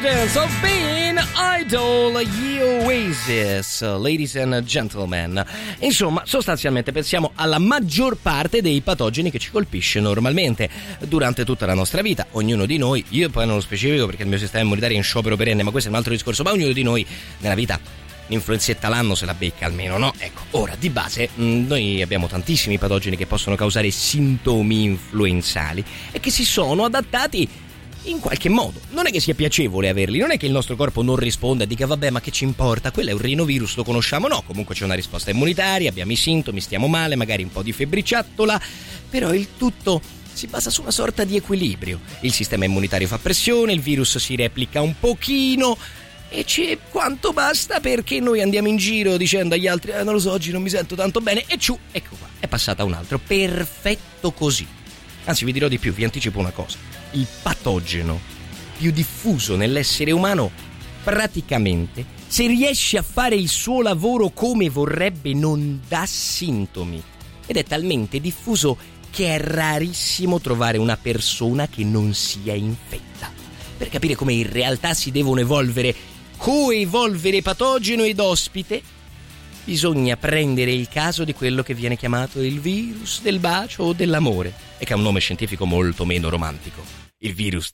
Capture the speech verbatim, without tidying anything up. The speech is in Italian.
Importance of Being Idol, gli Oasis, ladies and gentlemen. Insomma, sostanzialmente pensiamo alla maggior parte dei patogeni che ci colpisce normalmente durante tutta la nostra vita. Ognuno di noi, io poi non lo specifico perché il mio sistema immunitario è in sciopero perenne, ma questo è un altro discorso, ma ognuno di noi nella vita un'influenzetta l'anno se la becca almeno, no? Ecco, ora di base mh, noi abbiamo tantissimi patogeni che possono causare sintomi influenzali e che si sono adattati in qualche modo. Non è che sia piacevole averli, non è che il nostro corpo non risponda e dica vabbè ma che ci importa, quello è un rinovirus, lo conosciamo, no, comunque c'è una risposta immunitaria, abbiamo i sintomi, stiamo male, magari un po' di febbriciattola, però il tutto si basa su una sorta di equilibrio. Il sistema immunitario fa pressione, il virus si replica un pochino e c'è quanto basta perché noi andiamo in giro dicendo agli altri eh, non lo so, oggi non mi sento tanto bene e ciù, ecco qua, è passata un altro, perfetto così. Anzi vi dirò di più, vi anticipo una cosa. Il patogeno più diffuso nell'essere umano praticamente, se riesce a fare il suo lavoro come vorrebbe, non dà sintomi ed è talmente diffuso che è rarissimo trovare una persona che non sia infetta. Per capire come in realtà si devono evolvere, coevolvere patogeno ed ospite, bisogna prendere il caso di quello che viene chiamato il virus del bacio o dell'amore e che ha un nome scientifico molto meno romantico, il virus